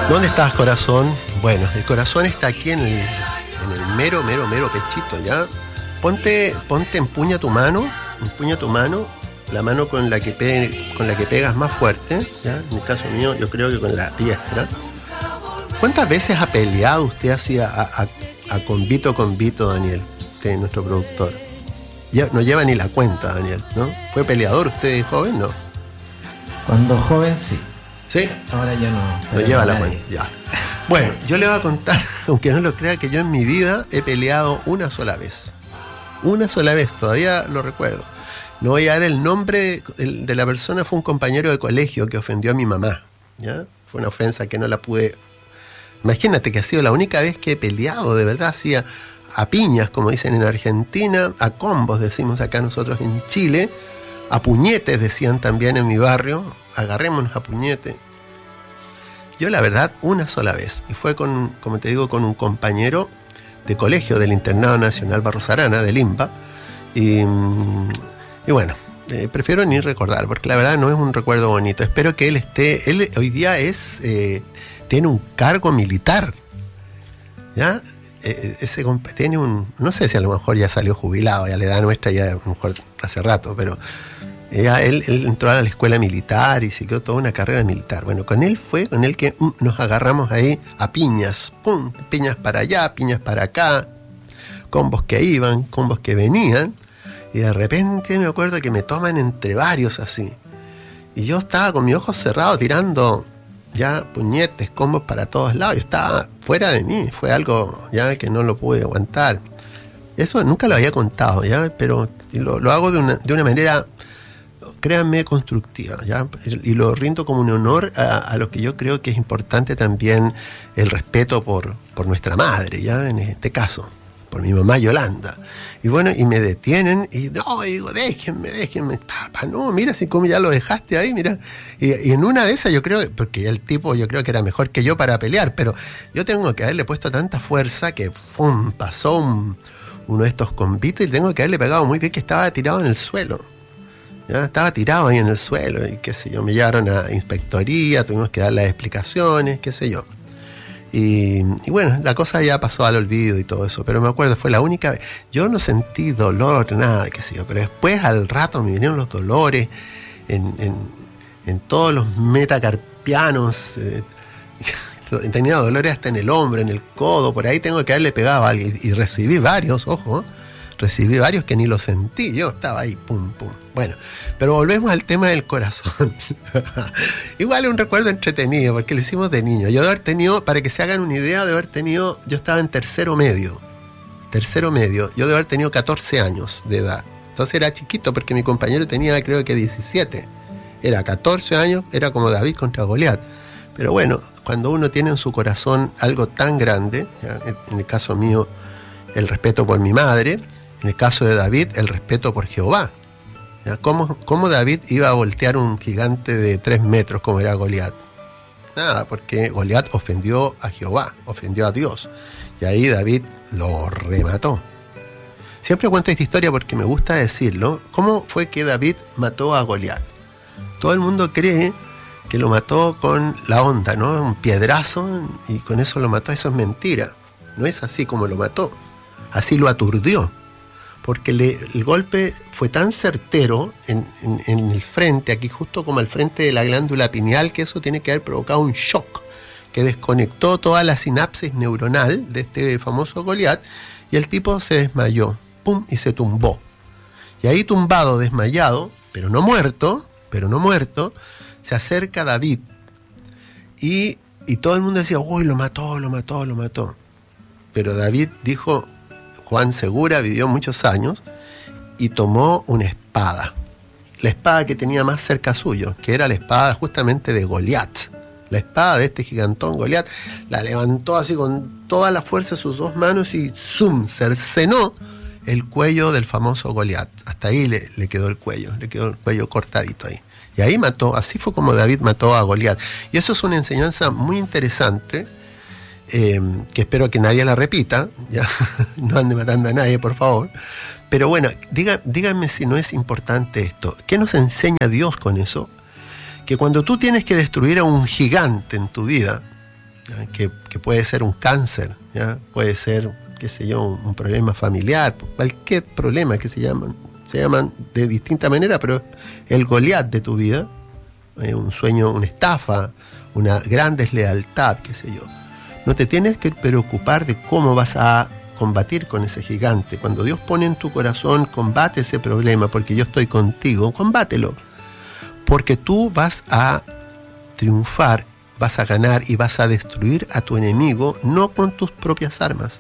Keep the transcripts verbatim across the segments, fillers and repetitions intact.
¿Dónde estás, corazón? Bueno, el corazón está aquí en el, en el mero, mero, mero pechito, ¿ya? Ponte, ponte, empuña tu mano, empuña tu mano, la mano con la que, pe, con la que pegas más fuerte, ¿ya? En el caso mío, yo creo que con la diestra. ¿Cuántas veces ha peleado usted así a, a, a convito, convito, Daniel? Usted, nuestro productor. Ya, no lleva ni la cuenta, Daniel, ¿no? ¿Fue peleador usted joven? No. Cuando joven, sí. ¿Sí? Ahora ya no. No lleva la cuenta, ya. Bueno, yo le voy a contar, aunque no lo crea, que yo en mi vida he peleado una sola vez. Una sola vez, todavía lo recuerdo. No voy a dar el nombre de la persona, fue un compañero de colegio que ofendió a mi mamá, ¿ya? Fue una ofensa que no la pude... Imagínate que ha sido la única vez que he peleado, de verdad, hacía a piñas, como dicen en Argentina, a combos, decimos acá nosotros en Chile, a puñetes, decían también en mi barrio, agarrémonos a puñete. Yo la verdad una sola vez, y fue con, como te digo, con un compañero de colegio del Internado Nacional Barros Arana, del INPA, y, y bueno, eh, prefiero ni recordar, porque la verdad no es un recuerdo bonito. Espero que él esté, él hoy día es, eh, tiene un cargo militar, ¿ya? Eh, ese tiene un, no sé si a lo mejor ya salió jubilado, ya la edad nuestra ya a lo mejor hace rato, pero... Ya, él, él entró a la escuela militar y siguió toda una carrera militar. Bueno, con él fue con él que mm, nos agarramos ahí a piñas. ¡Pum! Piñas para allá, piñas para acá. Combos que iban, combos que venían. Y de repente me acuerdo que me toman entre varios así. Y yo estaba con mis ojos cerrados tirando ya puñetes, combos para todos lados. Yo estaba fuera de mí. Fue algo ya que no lo pude aguantar. Eso nunca lo había contado, ya, pero lo, lo hago de una, de una manera... créanme, constructiva, ¿ya? Y lo rindo como un honor a, a lo que yo creo que es importante también, el respeto por, por nuestra madre, ¿ya? En este caso, por mi mamá Yolanda. Y bueno, y me detienen y no, digo, déjenme, déjenme, papá, no, mira si como ya lo dejaste ahí, mira. Y, y en una de esas yo creo, porque el tipo yo creo que era mejor que yo para pelear, pero yo tengo que haberle puesto tanta fuerza que ¡fum! Pasó un, uno de estos convitos y tengo que haberle pegado muy bien, que estaba tirado en el suelo. Ya, estaba tirado ahí en el suelo y qué sé yo, me llevaron a inspectoría, tuvimos que dar las explicaciones, qué sé yo. Y, y bueno, la cosa ya pasó al olvido y todo eso, pero me acuerdo, fue la única vez. Yo no sentí dolor, nada, qué sé yo, pero después al rato me vinieron los dolores en, en, en todos los metacarpianos. Eh, tenía dolores hasta en el hombro, en el codo, por ahí tengo que haberle pegado a alguien. Y recibí varios, ojo, recibí varios que ni lo sentí, yo estaba ahí, pum, pum. Bueno, pero volvemos al tema del corazón. Igual es un recuerdo entretenido, porque lo hicimos de niño. Yo de haber tenido, para que se hagan una idea, de haber tenido, yo estaba en tercero medio, tercero medio, yo de haber tenido catorce años de edad. Entonces era chiquito, porque mi compañero tenía creo que diecisiete. Era catorce años, era como David contra Goliat. Pero bueno, cuando uno tiene en su corazón algo tan grande, ¿ya? En el caso mío, el respeto por mi madre, en el caso de David, el respeto por Jehová. ¿Ya? ¿Cómo, ¿Cómo David iba a voltear un gigante de tres metros como era Goliat? Nada, porque Goliat ofendió a Jehová, ofendió a Dios. Y ahí David lo remató. Siempre cuento esta historia porque me gusta decirlo. ¿Cómo fue que David mató a Goliat? Todo el mundo cree que lo mató con la onda, ¿no? Un piedrazo y con eso lo mató. Eso es mentira. No es así como lo mató. Así lo aturdió. Porque le, el golpe fue tan certero en, en, en el frente, aquí justo como al frente de la glándula pineal, que eso tiene que haber provocado un shock que desconectó toda la sinapsis neuronal de este famoso Goliat, y el tipo se desmayó, pum, y se tumbó. Y ahí tumbado, desmayado, pero no muerto, pero no muerto, se acerca David. Y, y todo el mundo decía, uy, lo mató, lo mató, lo mató. Pero David dijo... Juan Segura vivió muchos años y tomó una espada, la espada que tenía más cerca suyo, que era la espada justamente de Goliat. La espada de este gigantón Goliat, la levantó así con toda la fuerza de sus dos manos y ¡zum! Cercenó el cuello del famoso Goliat. Hasta ahí le, le quedó el cuello, le quedó el cuello cortadito ahí. Y ahí mató, así fue como David mató a Goliat. Y eso es una enseñanza muy interesante, Eh, que espero que nadie la repita, ya no ande matando a nadie, por favor. Pero bueno, diga, díganme si no es importante esto. ¿Qué nos enseña Dios con eso? Que cuando tú tienes que destruir a un gigante en tu vida, ¿ya? Que, que puede ser un cáncer, ¿ya? Puede ser, qué sé yo, un, un problema familiar, cualquier problema que se llaman, se llaman de distinta manera, pero el Goliat de tu vida, ¿eh? Un sueño, una estafa, una gran deslealtad, qué sé yo. No te tienes que preocupar de cómo vas a combatir con ese gigante. Cuando Dios pone en tu corazón, combate ese problema, porque yo estoy contigo, combátelo. Porque tú vas a triunfar, vas a ganar y vas a destruir a tu enemigo, no con tus propias armas.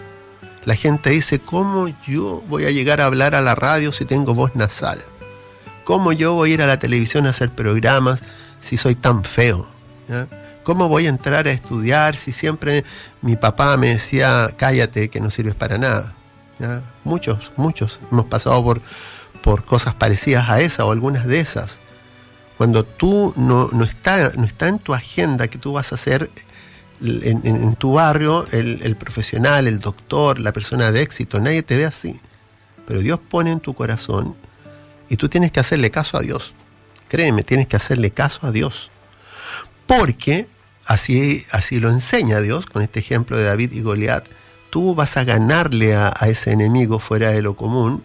La gente dice, ¿cómo yo voy a llegar a hablar a la radio si tengo voz nasal? ¿Cómo yo voy a ir a la televisión a hacer programas si soy tan feo? ¿Ya? ¿Cómo voy a entrar a estudiar si siempre mi papá me decía, cállate, que no sirves para nada? ¿Ya? Muchos, muchos hemos pasado por, por cosas parecidas a esa o algunas de esas. Cuando tú no, no, está, no está en tu agenda que tú vas a ser en, en, en tu barrio el, el profesional, el doctor, la persona de éxito, nadie te ve así. Pero Dios pone en tu corazón y tú tienes que hacerle caso a Dios. Créeme, tienes que hacerle caso a Dios. Porque así, así lo enseña Dios, con este ejemplo de David y Goliat. Tú vas a ganarle a, a ese enemigo fuera de lo común,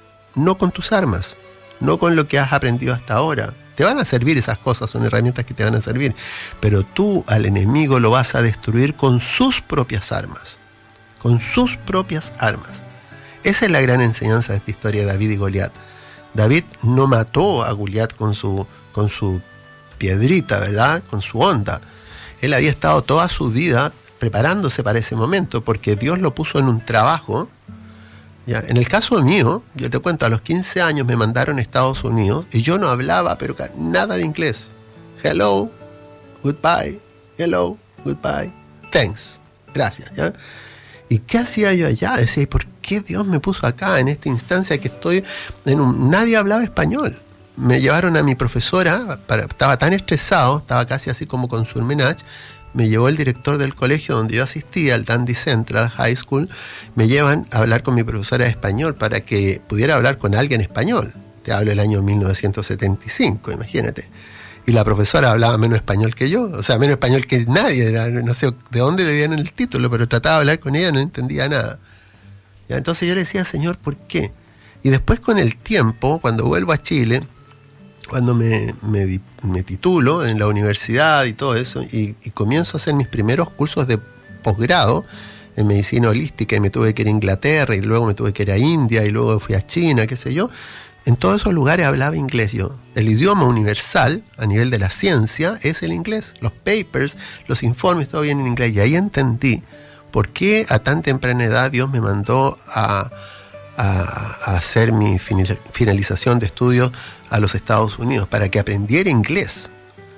no con tus armas, no con lo que has aprendido hasta ahora. Te van a servir esas cosas, son herramientas que te van a servir, pero tú al enemigo lo vas a destruir con sus propias armas, con sus propias armas. Esa es la gran enseñanza de esta historia de David y Goliat. David no mató a Goliat con su, con su piedrita, ¿verdad? Con su onda. Él había estado toda su vida preparándose para ese momento, porque Dios lo puso en un trabajo. ¿Ya? En el caso mío, yo te cuento, a los quince años me mandaron a Estados Unidos y yo no hablaba, pero nada de inglés. Hello, goodbye, hello, goodbye, thanks, gracias. ¿Ya? ¿Y qué hacía yo allá? Decía, ¿por qué Dios me puso acá, en esta instancia que estoy en un... Nadie hablaba español. Me llevaron a mi profesora, para, estaba tan estresado, estaba casi así como con surmenage. Me llevó el director del colegio donde yo asistía, al Dundee Central High School. Me llevan a hablar con mi profesora de español para que pudiera hablar con alguien español. Te hablo del año mil novecientos setenta y cinco, imagínate. Y la profesora hablaba menos español que yo, o sea, menos español que nadie. Era, no sé de dónde le dieron el título, pero trataba de hablar con ella y no entendía nada. ¿Ya? Entonces yo le decía, Señor, ¿por qué? Y después con el tiempo, cuando vuelvo a Chile, cuando me, me, me titulo en la universidad y todo eso, y, y comienzo a hacer mis primeros cursos de posgrado en medicina holística, y me tuve que ir a Inglaterra, y luego me tuve que ir a India, y luego fui a China, qué sé yo, en todos esos lugares hablaba inglés yo. El idioma universal, a nivel de la ciencia, es el inglés. Los papers, los informes, todo viene en inglés. Y ahí entendí por qué a tan temprana edad Dios me mandó a... A, a hacer mi finalización de estudios a los Estados Unidos, para que aprendiera inglés.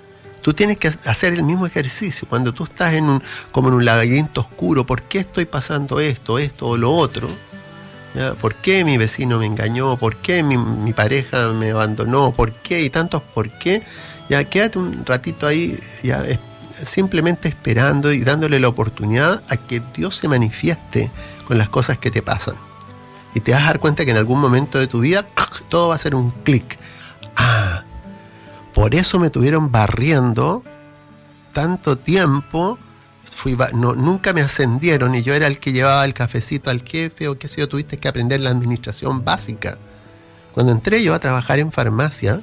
Tú tienes que hacer el mismo ejercicio. Cuando tú estás en un, como en un laberinto oscuro, ¿por qué estoy pasando esto, esto o lo otro? ¿Ya? ¿Por qué mi vecino me engañó? ¿Por qué mi, mi pareja me abandonó? ¿Por qué? Y tantos por qué. Ya, quédate un ratito ahí, ya, simplemente esperando y dándole la oportunidad a que Dios se manifieste con las cosas que te pasan. Y te vas a dar cuenta que en algún momento de tu vida todo va a ser un clic. Ah, por eso me tuvieron barriendo tanto tiempo. Fui, no, nunca me ascendieron y yo era el que llevaba el cafecito al jefe o qué sé yo. Tuviste que aprender la administración básica. Cuando entré yo a trabajar en farmacia,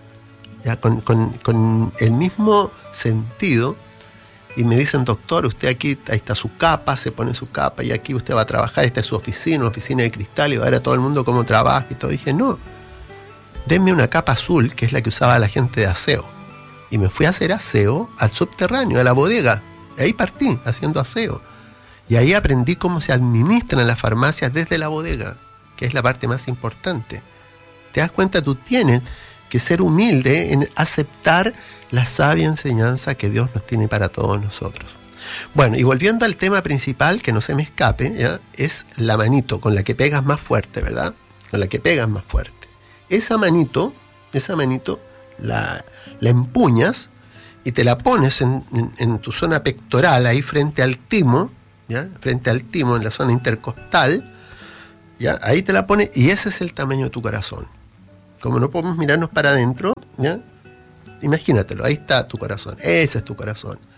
ya con, con, con el mismo sentido, y me dicen, doctor, usted aquí, ahí está su capa, se pone su capa y aquí usted va a trabajar, esta es su oficina, una oficina de cristal, y va a ver a todo el mundo cómo trabaja y todo. Y dije, no, denme una capa azul, que es la que usaba la gente de aseo. Y me fui a hacer aseo al subterráneo, a la bodega. Y ahí partí, haciendo aseo. Y ahí aprendí cómo se administran las farmacias desde la bodega, que es la parte más importante. ¿Te das cuenta? Tú tienes que ser humilde en aceptar la sabia enseñanza que Dios nos tiene para todos nosotros. Bueno, y volviendo al tema principal, que no se me escape, ¿ya? Es la manito con la que pegas más fuerte, ¿verdad? Con la que pegas más fuerte. Esa manito, esa manito, la, la empuñas y te la pones en, en, en tu zona pectoral, ahí frente al timo, ¿ya? Frente al timo, en la zona intercostal, ¿ya? Ahí te la pones y ese es el tamaño de tu corazón. Como no podemos mirarnos para adentro, ¿ya? Imagínatelo, ahí está tu corazón, ese es tu corazón.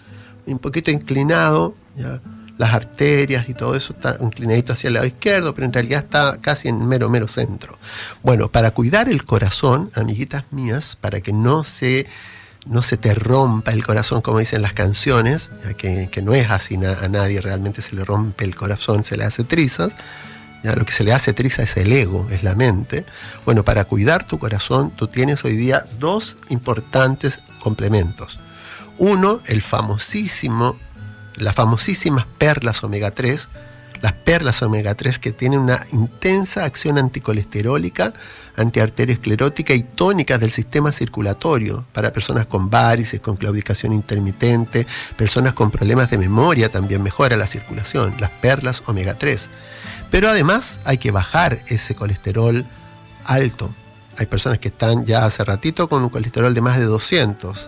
un poquito inclinado, ¿ya? Las arterias y todo eso está inclinadito hacia el lado izquierdo, pero en realidad está casi en mero, mero centro. Bueno, para cuidar el corazón, amiguitas mías, para que no se, no se te rompa el corazón, como dicen las canciones, ya que, que no es así, na, a nadie realmente se le rompe el corazón, se le hace trizas. Ya, lo que se le hace triza es el ego, es la mente. Bueno, para cuidar tu corazón, tú tienes hoy día dos importantes complementos. Uno, el famosísimo las famosísimas perlas omega tres, las perlas omega tres que tienen una intensa acción anticolesterólica, antiarteriosclerótica y tónica del sistema circulatorio para personas con varices, con claudicación intermitente, personas con problemas de memoria, también mejora la circulación, las perlas omega tres. Pero además hay que bajar ese colesterol alto. Hay personas que están ya hace ratito con un colesterol de más de doscientos,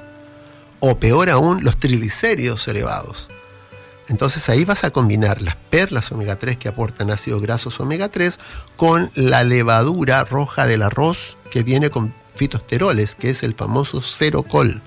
o peor aún, los triglicéridos elevados. Entonces ahí vas a combinar las perlas omega tres que aportan ácidos grasos omega tres con la levadura roja del arroz que viene con fitosteroles, que es el famoso Cerocol.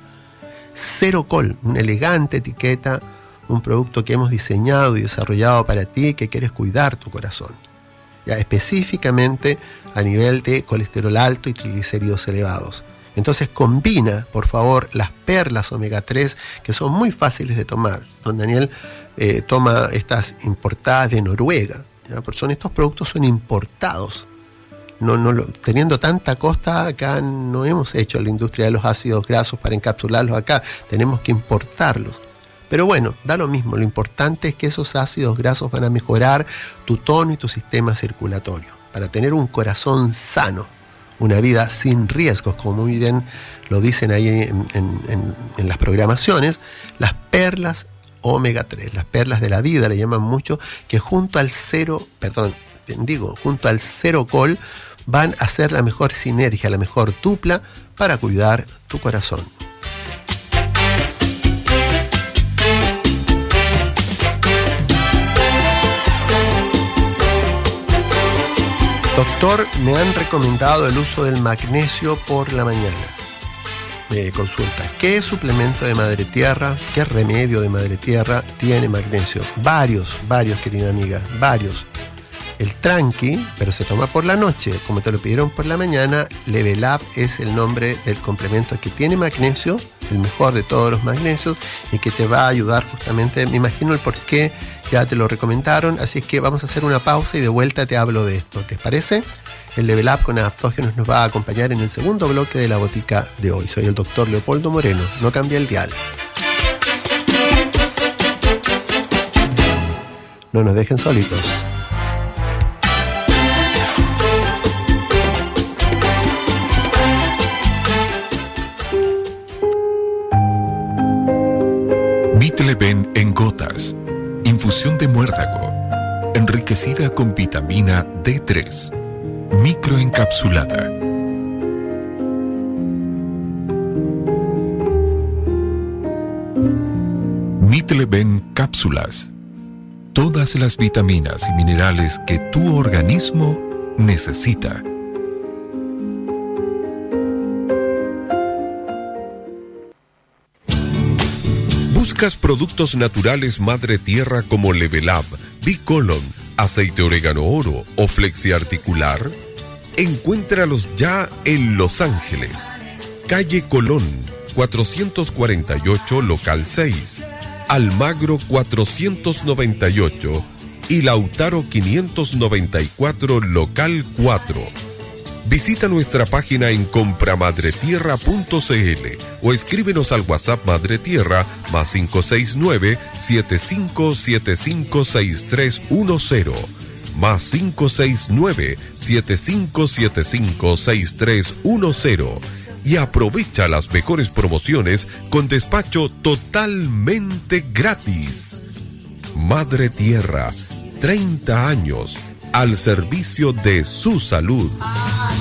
Cerocol, una elegante etiqueta, un producto que hemos diseñado y desarrollado para ti que quieres cuidar tu corazón. Ya específicamente a nivel de colesterol alto y triglicéridos elevados. Entonces combina, por favor, las perlas omega tres, que son muy fáciles de tomar. Don Daniel eh, toma estas importadas de Noruega, ¿ya? Porque son, estos productos son importados. No, no lo, teniendo tanta costa, acá no hemos hecho la industria de los ácidos grasos para encapsularlos acá. Tenemos que importarlos. Pero bueno, da lo mismo. Lo importante es que esos ácidos grasos van a mejorar tu tono y tu sistema circulatorio para tener un corazón sano. Una vida sin riesgos, como muy bien lo dicen ahí en, en, en, en las programaciones, las perlas omega tres, las perlas de la vida, le llaman mucho, que junto al cero, perdón, digo, junto al Cerocol van a ser la mejor sinergia, la mejor dupla para cuidar tu corazón. Doctor, me han recomendado el uso del magnesio por la mañana. Me consulta, ¿qué suplemento de madre tierra, qué remedio de madre tierra tiene magnesio? Varios, varios, querida amiga, varios. El Tranqui, pero se toma por la noche, como te lo pidieron por la mañana. Level Up es el nombre del complemento que tiene magnesio, el mejor de todos los magnesios, y que te va a ayudar justamente, me imagino el por qué. Ya te lo recomendaron, así es que vamos a hacer una pausa y de vuelta te hablo de esto. ¿Te parece? El Level Up con adaptógenos nos va a acompañar en el segundo bloque de la botica de hoy. Soy el doctor Leopoldo Moreno. No cambia el dial. No nos dejen solitos. Mitleven en gotas. Infusión de muérdago, enriquecida con vitamina D tres, microencapsulada. Mitleven cápsulas. Todas las vitaminas y minerales que tu organismo necesita. ¿Buscas productos naturales madre tierra como Level Up, Bicolon, aceite orégano oro o flexiarticular? Encuéntralos ya en Los Ángeles, calle Colón, cuatrocientos cuarenta y ocho, local seis, Almagro cuatrocientos noventa y ocho y Lautaro quinientos noventa y cuatro, local cuatro. Visita nuestra página en compramadretierra punto c l o escríbenos al WhatsApp Madre Tierra más cinco seis nueve, siete cinco siete cinco, seis tres uno cero, más cinco seis nueve, siete cinco siete cinco, seis tres uno cero, y aprovecha las mejores promociones con despacho totalmente gratis. Madre Tierra, treinta años al servicio de su salud.